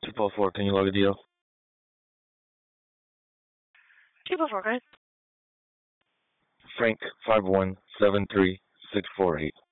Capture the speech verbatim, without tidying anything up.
two four four, can you log a deal? two four four, guys. Frank five one seven three six four eight.